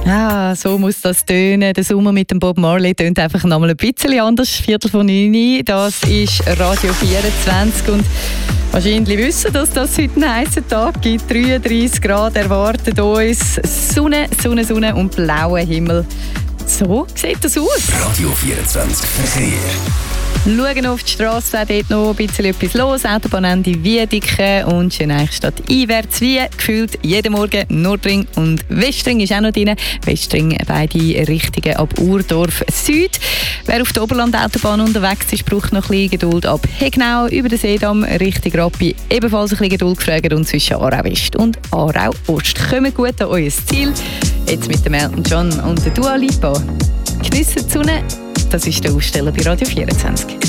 Ah, so muss das tönen. Der Sommer mit dem Bob Marley tönt einfach noch mal ein bisschen anders. 8:45. Das ist Radio 24 und wahrscheinlich wissen, dass das heute einen heissen Tag gibt. 33 Grad erwartet uns. Sonne und blauer Himmel. So sieht das aus. Radio 24 Verkehr. Schauen auf die Strasse, auch dort noch ein bisschen etwas los. Autobahnende Wiedeke und Schöneichstadt einwärts. Wie gefühlt jeden Morgen Nordring und Westring ist auch noch drin. Westring beide Richtungen ab Urdorf Süd. Wer auf der Oberland-Autobahn unterwegs ist, braucht noch ein bisschen Geduld ab Hegnau über den Seedamm Richtung Rappi. Ebenfalls ein bisschen Geduld gefragt und zwischen Aarau West und Aarau Ost. Kommt gut an euer Ziel. Jetzt mit dem Elton John und der Dua Lipa. Geniessen die Sonne. Das ist der Aussteller bei Radio 24.